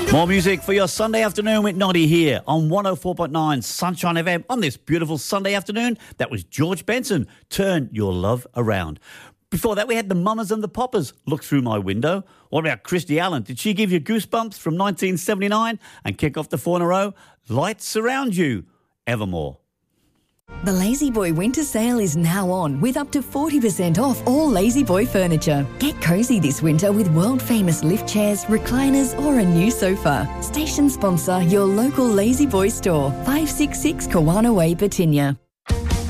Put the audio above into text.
More music for your Sunday afternoon with Noddy here on 104.9 Sunshine FM on this beautiful Sunday afternoon. That was George Benson, Turn Your Love Around. Before that, we had the Mamas and the Poppers, Look Through My Window. What about Christy Allen? Did she give you goosebumps from 1979? And kick off the 4 in a row, Lights Surround You, Evermore. The Lazy Boy winter sale is now on with up to 40% off all Lazy Boy furniture. Get cosy this winter with world-famous lift chairs, recliners or a new sofa. Station sponsor, your local Lazy Boy store, 566 Kawana Way, Batinia.